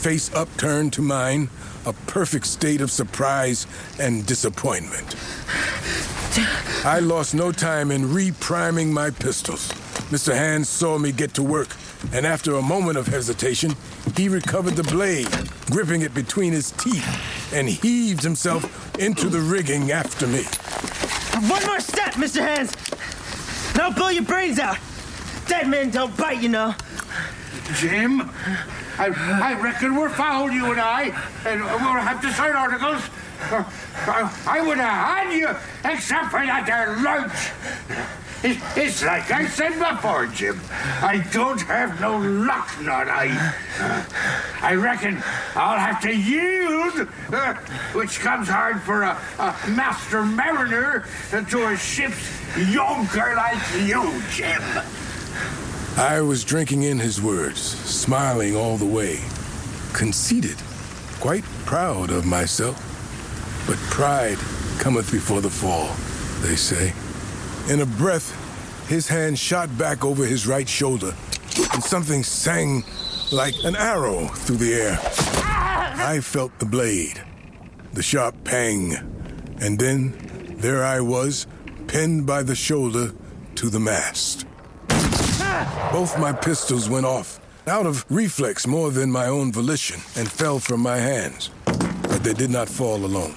face upturned to mine, a perfect state of surprise and disappointment. I lost no time in re-priming my pistols. Mr. Hands saw me get to work, and after a moment of hesitation, he recovered the blade, gripping it between his teeth, and heaved himself into the rigging after me. One more step, Mr. Hands, and I'll blow your brains out. Dead men don't bite, you know. Jim, I reckon we're foul, you and I, and we'll have to sign articles. I would have had you, except for that there lunch. It's like I said before, Jim. I don't have no luck, not I. I reckon I'll have to yield, which comes hard for a master mariner to a ship's younker like you, Jim. I was drinking in his words, smiling all the way, conceited, quite proud of myself. But pride cometh before the fall, they say. In a breath, his hand shot back over his right shoulder, and something sang like an arrow through the air. I felt the blade, the sharp pang, and then there I was, pinned by the shoulder to the mast. Both my pistols went off, out of reflex more than my own volition, and fell from my hands. But they did not fall alone.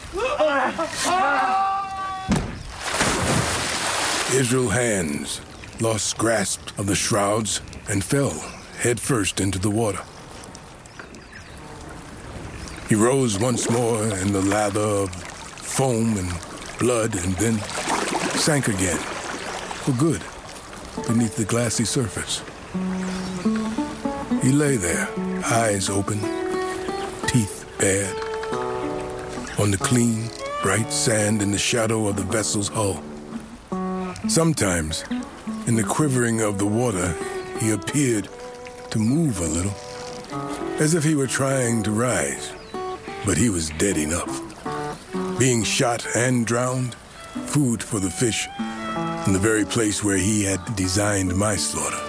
Israel Hands lost grasp of the shrouds and fell headfirst into the water. He rose once more in the lather of foam and blood and then sank again, for good, beneath the glassy surface. He lay there, eyes open, teeth bared, on the clean, bright sand in the shadow of the vessel's hull. Sometimes, in the quivering of the water, he appeared to move a little, as if he were trying to rise, but he was dead enough. Being shot and drowned, food for the fish, in the very place where he had designed my slaughter.